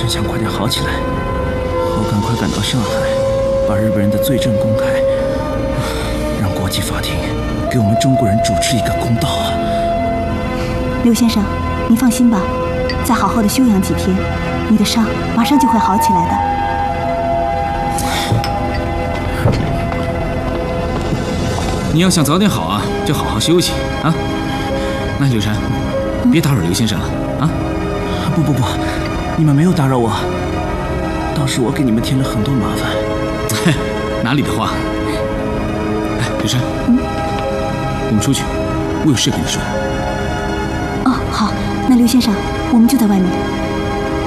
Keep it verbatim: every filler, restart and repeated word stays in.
真想快点好起来，好赶快赶到上海，把日本人的罪证公开，让国际法庭给我们中国人主持一个公道啊！ 刘先生，您放心吧，再好好的休养几天，你的伤马上就会好起来的。 你要想早点好啊，就好好休息啊。那柳山，别打扰刘先生了啊！ 不不不，你们没有打扰我，倒是我给你们添了很多麻烦。 哪里的话？哎，柳山， 嗯， 我们出去，我有事跟你说。 哦，好，那刘先生，我们就在外面。